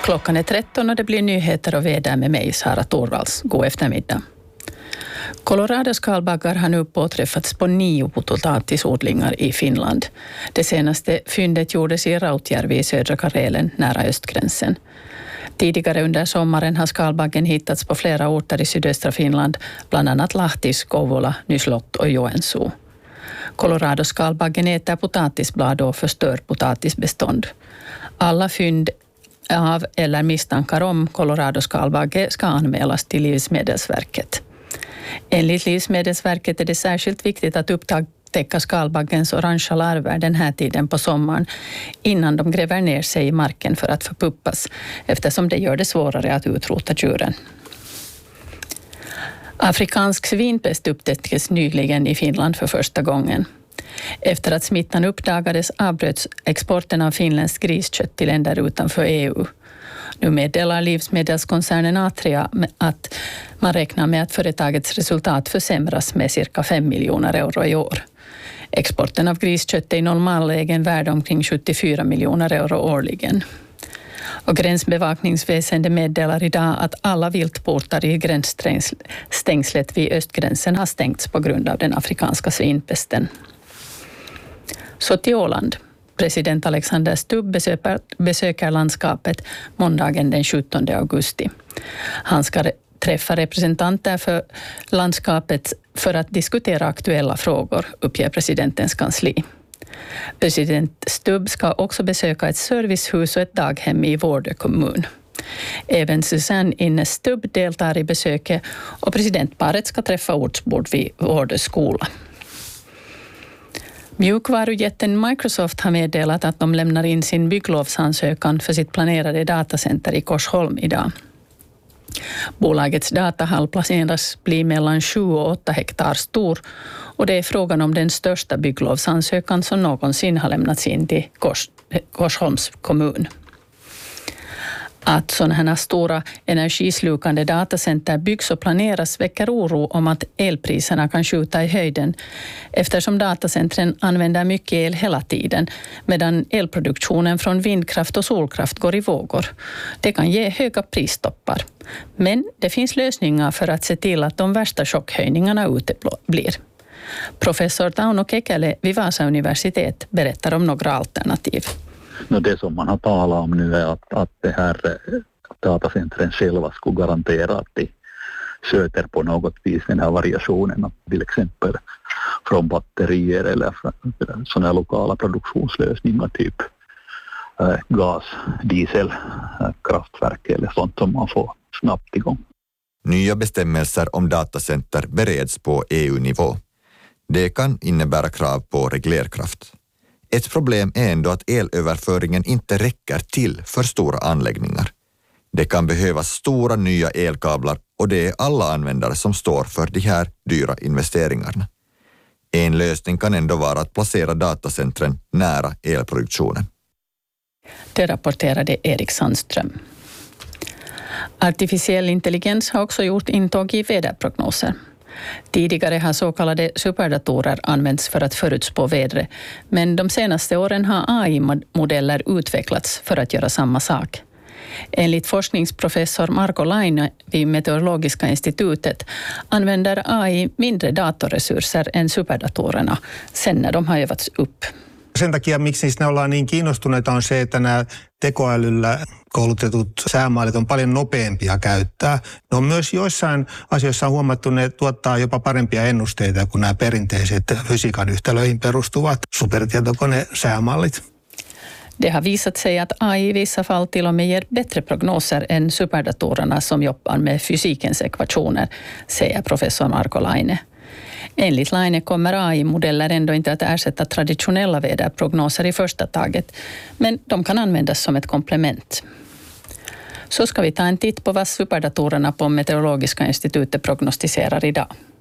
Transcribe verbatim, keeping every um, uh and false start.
Klockan är tretton och det blir nyheter och väder med mig, Sara Torvalds. God eftermiddag. Colorados skalbaggar har nu påträffats på nio potatisodlingar i Finland. Det senaste fyndet gjordes i Rautjärvi i södra Karelen, nära östgränsen. Tidigare under sommaren har skalbaggen hittats på flera orter i sydöstra Finland, bland annat Lahtis, Kouvola, Nyslott och Joensuu. Colorados skalbaggen äter potatisblad och förstör potatisbestånd. Alla fynd av eller misstankar om Colorados skalbagge ska anmälas till Livsmedelsverket. Enligt Livsmedelsverket är det särskilt viktigt att upptäcka skalbaggens orangea larver den här tiden på sommaren innan de gräver ner sig i marken för att förpuppas, eftersom det gör det svårare att utrota djuren. Afrikansk svinpest upptäcktes nyligen i Finland för första gången. Efter att smittan uppdagades avbröts exporten av finländskt griskött till länder utanför E U. Nu meddelar livsmedelskoncernen Atria att man räknar med att företagets resultat försämras med cirka fem miljoner euro i år. Exporten av griskött är i normallägen värd omkring sjuttiofyra miljoner euro årligen. Och gränsbevakningsväsendet meddelar idag att alla viltportar i gränsstängslet vid östgränsen har stängts på grund av den afrikanska svinpesten. Så till Åland. President Alexander Stubb besöker, besöker landskapet måndagen den sjuttonde augusti. Han ska re- träffa representanter för landskapet för att diskutera aktuella frågor, uppger presidentens kansli. President Stubb ska också besöka ett servicehus och ett daghem i Vårdö kommun. Även Susanne Innes Stubb deltar i besöket och presidentparet ska träffa ortsbord vid Vårdö skola. Mjukvarujätten Microsoft har meddelat att de lämnar in sin bygglovsansökan för sitt planerade datacenter i Korsholm idag. Bolagets datahall planeras bli mellan sju och åtta hektar stor och det är frågan om den största bygglovsansökan som någonsin har lämnats in till Kors, Korsholms kommun. Att sådana här stora energislukande datacenter byggs och planeras väcker oro om att elpriserna kan skjuta i höjden eftersom datacentren använder mycket el hela tiden medan elproduktionen från vindkraft och solkraft går i vågor. Det kan ge höga prisstoppar. Men det finns lösningar för att se till att de värsta chockhöjningarna uteblir. Professor Tauno Kekele vid Vasa universitet berättar om några alternativ. No, det som man har talat om nu är att, att det här datacentren själva skulle garantera att de sköter på något vis den här variationen, till exempel från batterier eller sådana här lokala produktionslösningar typ äh, gas, diesel, äh, kraftverk eller sånt som man får snabbt igång. Nya bestämmelser om datacenter bereds på E U-nivå. Det kan innebära krav på reglerkraft. Ett problem är ändå att elöverföringen inte räcker till för stora anläggningar. Det kan behövas stora nya elkablar och det är alla användare som står för de här dyra investeringarna. En lösning kan ändå vara att placera datacentren nära elproduktionen. Det rapporterade Erik Sandström. Artificiell intelligens har också gjort intåg i väderprognoser. Tidigare har så kallade superdatorer använts för att förutspå vädret, men de senaste åren har A I-modeller utvecklats för att göra samma sak. Enligt forskningsprofessor Marko Laine vid Meteorologiska institutet använder A I mindre datorresurser än superdatorerna sen när de har övats upp. Sen takia, miksi niistä ollaan niin kiinnostuneita, on se, että nämä tekoälyllä koulutetut säämallit on paljon nopeampia käyttää. Ne on myös joissain asioissa on huomattu, ne tuottaa jopa parempia ennusteita kuin nämä perinteiset fysiikan yhtälöihin perustuvat supertietokonesäämallit. Det har visat sig att A I i vissa fall till och med ger bättre prognoser än superdatorerna som jobbar med fysikens ekvationer, säger professor Marko Laine. Enligt Laine kommer A I-modeller ändå inte att ersätta traditionella väderprognoser i första taget, men de kan användas som ett komplement. Så ska vi ta en titt på vad superdatorerna på Meteorologiska institutet prognostiserar idag.